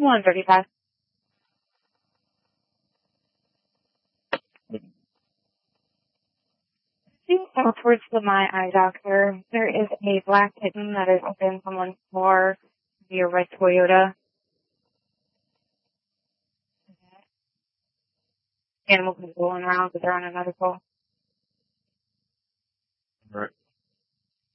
135. Out towards the My Eye Doctor, there is a black kitten that is in someone's floor near Red Toyota. Animal control and around, but they're on another call. Right.